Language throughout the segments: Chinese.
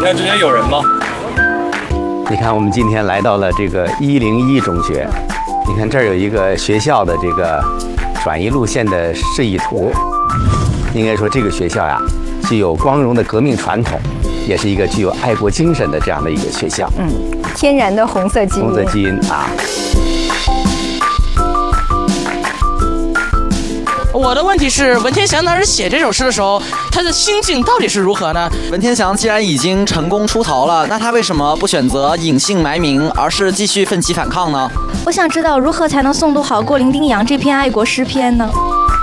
那之前有人吗？ 你看，我们今天来到了这个101中学，你看这儿有一个学校的这个转移路线的示意图。应该说，这个学校呀，具有光荣的革命传统，也是一个具有爱国精神的这样的一个学校。 天然的红色基因。 红色基因啊。 我的问题是，文天祥当时写这首诗的时候，他的心境到底是如何呢？ 文天祥既然已经成功出逃了，那他为什么不选择隐姓埋名，而是继续奋起反抗呢？ 我想知道如何才能诵读好过零丁洋这篇爱国诗篇呢？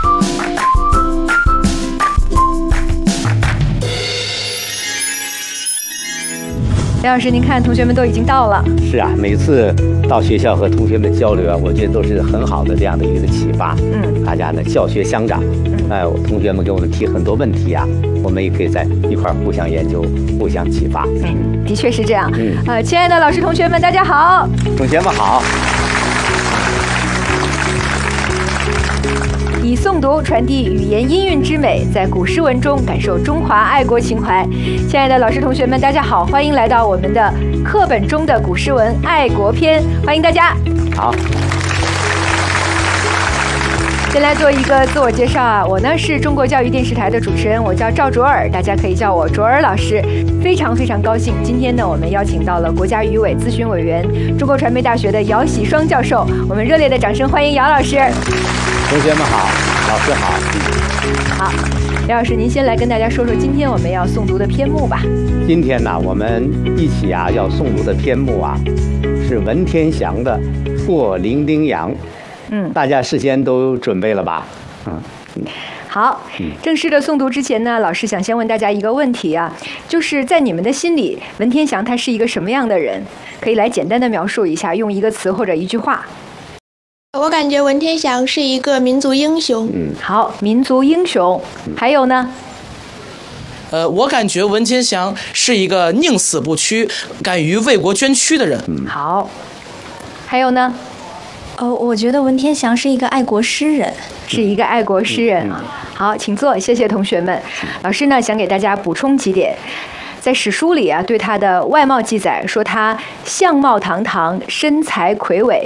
梁老师，您看同学们都已经到了。 是啊，每次到学校和同学们交流啊，我觉得都是很好的这样的一个启发。大家呢教学相长，同学们给我们提很多问题啊，我们也可以在一块儿互相研究、互相启发。 的确是这样。亲爱的老师、同学们，大家好。 同学们好。 以诵读传递语言音韵之美，在古诗文中感受中华爱国情怀。亲爱的老师、同学们，大家好，欢迎来到我们的课本中的古诗文爱国篇，欢迎大家。 好。 先来做一个自我介绍啊，我呢是中国教育电视台的主持人，我叫赵卓尔，大家可以叫我卓尔老师。非常高兴，今天呢我们邀请到了国家语委咨询委员、中国传媒大学的姚喜双教授，我们热烈的掌声欢迎姚老师。 同学们好，老师好。 好，姚老师，您先来跟大家说说今天我们要诵读的篇目吧。 今天呢，我们一起啊要诵读的篇目啊，是文天祥的《过零丁洋》。大家事先都准备了吧？ 好，正式的诵读之前呢，老师想先问大家一个问题啊，就是在你们的心里，文天祥他是一个什么样的人？可以来简单的描述一下，用一个词或者一句话。 我感觉文天祥是一个民族英雄。 好，民族英雄。还有呢？ 我感觉文天祥是一个宁死不屈、敢于为国捐躯的人。 好，还有呢？ 我觉得文天祥是一个爱国诗人， 是一个爱国诗人。好，请坐，谢谢同学们。老师呢，想给大家补充几点。在史书里啊，对他的外貌记载说他相貌堂堂，身材魁伟，